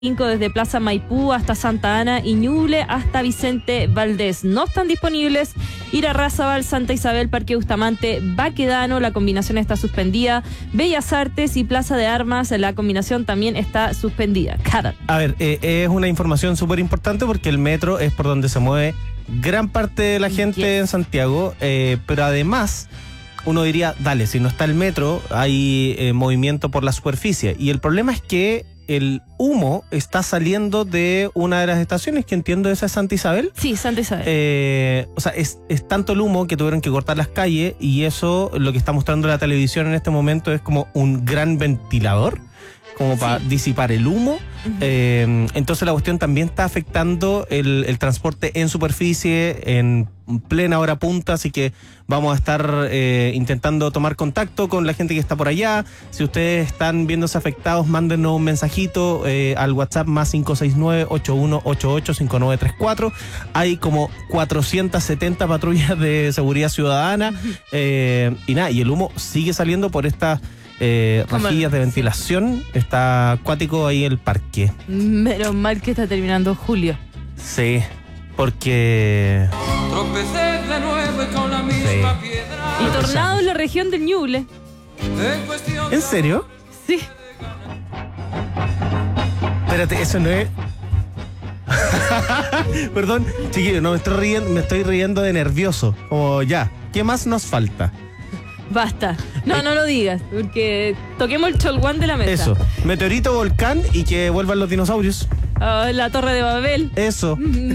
desde Plaza Maipú hasta Santa Ana y Ñuble hasta Vicente Valdés. No están disponibles Irarrázaval, Santa Isabel, Parque Bustamante, Baquedano, la combinación está suspendida. Bellas Artes y Plaza de Armas, la combinación también está suspendida. A ver, es una información súper importante porque el metro es por donde se mueve gran parte de la gente en Santiago, pero además uno diría, dale, si no está el metro, hay movimiento por la superficie. Y el problema es que el humo está saliendo de una de las estaciones, que entiendo esa es Santa Isabel. Sí, Santa Isabel. O sea, es tanto el humo que tuvieron que cortar las calles, y eso, lo que está mostrando la televisión en este momento, es como un gran ventilador, como para disipar el humo. Entonces la cuestión también está afectando el transporte en superficie en plena hora punta, así que vamos a estar intentando tomar contacto con la gente que está por allá. Si ustedes están viéndose afectados, mándenos un mensajito al WhatsApp más 569-8188-5934. Hay como 470 patrullas de seguridad ciudadana, y nada, y el humo sigue saliendo por estas rejillas de ventilación. Está acuático ahí el parque. Menos mal que está terminando julio. Sí, porque tropecé de nuevo con la misma piedra. Y tornado en la región del Ñuble. ¿En serio? Sí. Espérate, eso no es... Perdón, chiquillo, no me estoy riendo de nervioso. Como ya, ¿qué más nos falta? Basta. No lo digas, porque toquemos el cholguán de la mesa. Eso, meteorito, volcán y que vuelvan los dinosaurios. La Torre de Babel. Eso.